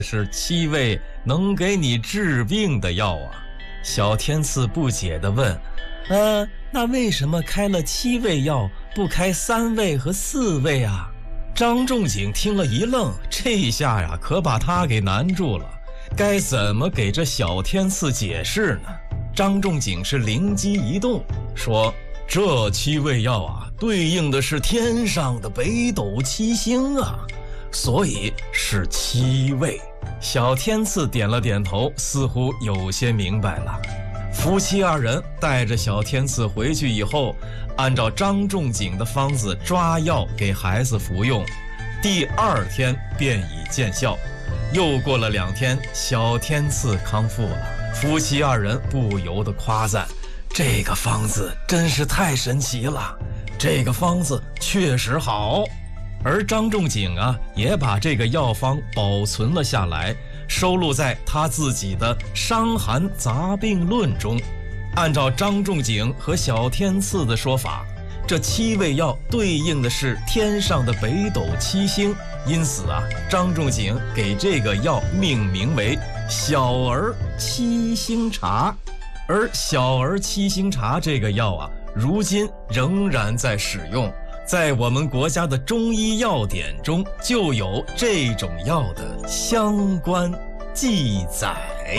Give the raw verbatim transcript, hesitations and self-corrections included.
是七味能给你治病的药啊。小天赐不解地问：呃，那为什么开了七味药，不开三味和四味啊？张仲景听了一愣，这下呀，可把他给难住了，该怎么给这小天赐解释呢？张仲景是灵机一动，说：这七味药啊，对应的是天上的北斗七星啊，所以是七味。小天赐点了点头，似乎有些明白了。夫妻二人带着小天赐回去以后，按照张仲景的方子抓药给孩子服用，第二天便已见效。又过了两天，小天赐康复了，夫妻二人不由得夸赞：这个方子真是太神奇了，这个方子确实好。而张仲景啊，也把这个药方保存了下来，收录在他自己的《伤寒杂病论》中。按照张仲景和小天赐的说法，这七味药对应的是天上的北斗七星，因此啊，张仲景给这个药命名为小儿七星茶。而小儿七星茶这个药啊，如今仍然在使用，在我们国家的中医药典中就有这种药的相关记载。